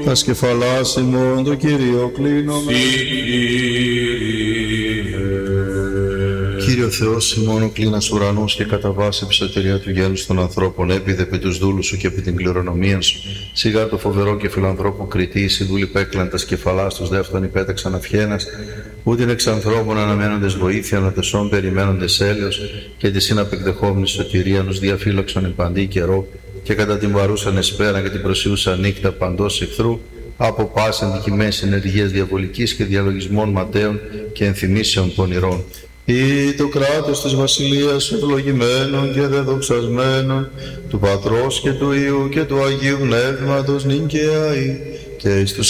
Τα σκεφαλάς ημών το Κύριο κλείνομαι. Κύριο Θεός ημών ο κλίνας ουρανός και κατά βάση ψωτερία του γένους των ανθρώπων έπιδε επί τους δούλους σου και επί την κληρονομία σου. Σιγά το φοβερό και φιλανθρώπου κριτής, οι δούλοι πέκλαν τα σκεφαλάς τους δεύτερον υπέταξαν αυχένας, ούτε εξ ανθρώπων αναμένοντες βοήθεια, ανατεσών περιμένοντες έλεος και τη συναπεκδεχόμενη σωτηρία τους διαφύλαξον εν παντή καιρό και κατά την παρούσαν εσπέρα και την προσιούσα νύχτα παντός εχθρού, από πάση αντικειμένης ενεργείας διαβολικής και διαλογισμών ματέων και ενθυμίσεων πονηρών. Ή το κράτος της βασιλείας ευλογημένων και δεδοξασμένων του Πατρός και του Υιού και του Αγίου Πνεύματος νυν και αεί και εις τους